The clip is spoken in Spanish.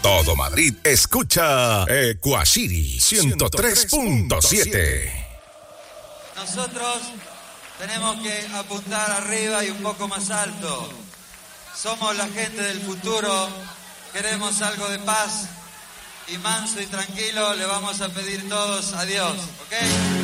Todo Madrid escucha Ecuasiri 103.7. Nosotros tenemos que apuntar arriba y un poco más alto. Somos la gente del futuro, queremos algo de paz y manso y tranquilo le vamos a pedir todos a Dios, ¿ok?